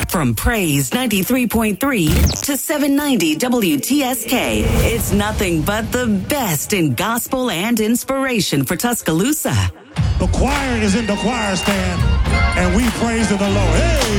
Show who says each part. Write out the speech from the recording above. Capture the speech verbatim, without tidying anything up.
Speaker 1: From Praise ninety-three point three to seven ninety W T S K, it's nothing but the best in gospel and inspiration for Tuscaloosa.
Speaker 2: The choir is in the choir stand, and we praise the Lord. Hey!